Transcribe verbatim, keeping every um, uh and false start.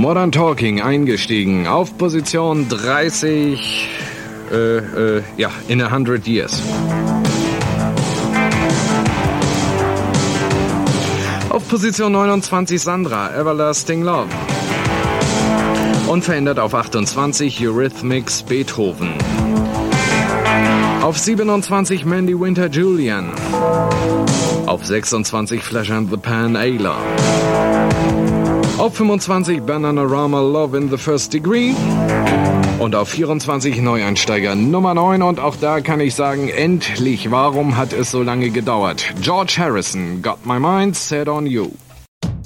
Modern Talking eingestiegen auf Position dreißig, äh, äh, ja, in a hundred years. Auf Position neunundzwanzig Sandra, Everlasting Love. Unverändert auf achtundzwanzig Eurythmics, Beethoven. Auf siebenundzwanzig Mandy Winter, Julian. Auf sechsundzwanzig Flash and the Pan, Ayla. Auf fünfundzwanzig Bananarama, Love in the First Degree. Und auf vierundzwanzig Neueinsteiger Nummer neun. Und auch da kann ich sagen, endlich, warum hat es so lange gedauert? George Harrison, Got My Mind Set on You.